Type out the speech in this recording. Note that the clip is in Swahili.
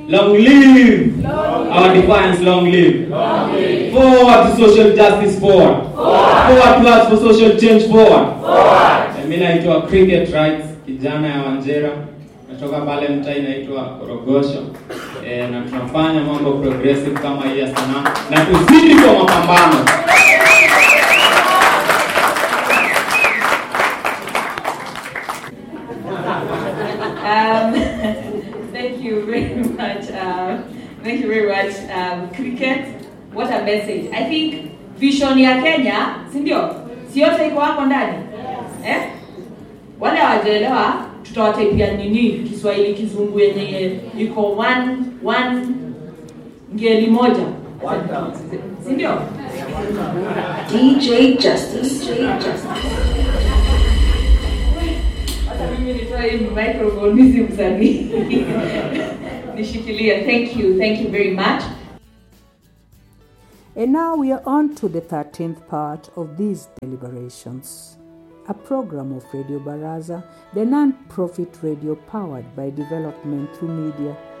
Long live. Our defiance, long live. Forward to social justice, forward. Forward to us for social change, forward. Mimi naitwa Cricket Rights, kijana ya Wanjera. Natoka pale mtaa inaitwa Korogosho. Na tunafanya mambo progressive kama hii ya sanaa na tuzidi kwa mapambano. Thank you very much. Thank you very much, Cricket. What a message. I think vision ya Kenya, si ndio? Si yote iko hapo ndani? Yes. Wale hawajaelewa tutawataipia nini Kiswahili Kizungu yenye iko one ngeli moja. Si ndio? DJ Justice. Mimi nitoa microphone hizi msanii. Nishikilia. Thank you very much. And now we are on to the 13th part of these deliberations, a program of Radio Baraza, the non-profit radio powered by development through media